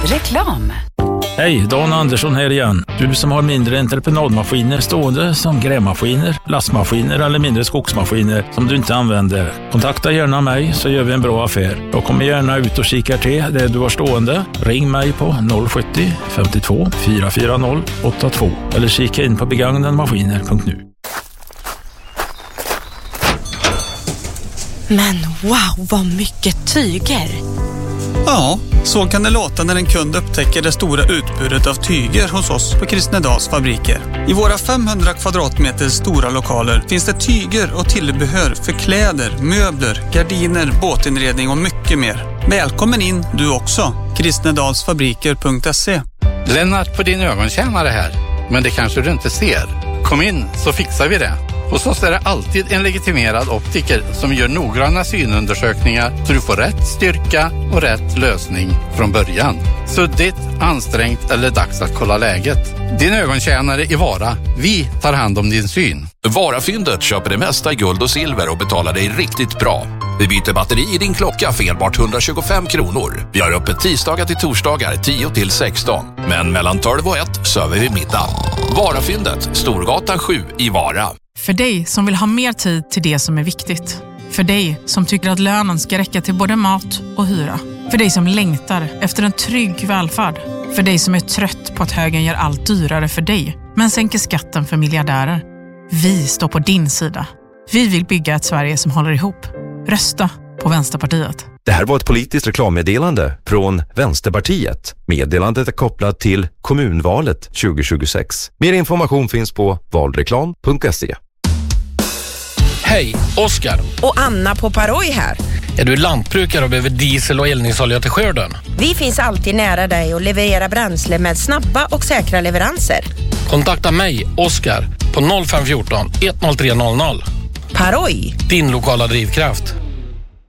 Reklam. Hej, Dan Andersson här igen. Du som har mindre entreprenadmaskiner stående som grävmaskiner, lastmaskiner eller mindre skogsmaskiner som du inte använder. Kontakta gärna mig så gör vi en bra affär. Jag kommer gärna ut och kikar till det du har stående. Ring mig på 070 52 440 82 eller kika in på begagnadmaskiner.nu. Men wow, vad mycket tyger! Ja, så kan det låta när en kund upptäcker det stora utbudet av tyger hos oss på Kristnedals fabriker. I våra 500 kvadratmeter stora lokaler finns det tyger och tillbehör för kläder, möbler, gardiner, båtinredning och mycket mer. Välkommen in du också. Kristnedalsfabriker.se. Lennart på din ögontjänare här. Men det kanske du inte ser. Kom in så fixar vi det. Hos oss är det alltid en legitimerad optiker som gör noggranna synundersökningar så du får rätt styrka och rätt lösning från början. Suddigt, ansträngt eller dags att kolla läget. Din ögontjänare i Vara. Vi tar hand om din syn. Varafyndet köper det mesta i guld och silver och betalar dig riktigt bra. Vi byter batteri i din klocka för enbart 125 kronor. Vi har öppet tisdagar till torsdagar 10 till 16. Men mellan 12 och 1 söver vi middag. Varafyndet, Storgatan 7 i Vara. För dig som vill ha mer tid till det som är viktigt. För dig som tycker att lönen ska räcka till både mat och hyra. För dig som längtar efter en trygg välfärd. För dig som är trött på att högern gör allt dyrare för dig, men sänker skatten för miljardärer. Vi står på din sida. Vi vill bygga ett Sverige som håller ihop. Rösta på Vänsterpartiet. Det här var ett politiskt reklammeddelande från Vänsterpartiet. Meddelandet är kopplat till kommunvalet 2026. Mer information finns på valreklam.se. Hej, Oskar. Och Anna på Paroj här. Är du lantbrukare och behöver diesel och eldningsolja till skörden? Vi finns alltid nära dig och levererar bränsle med snabba och säkra leveranser. Kontakta mig, Oskar, på 0514 10300. Paroj. Din lokala drivkraft.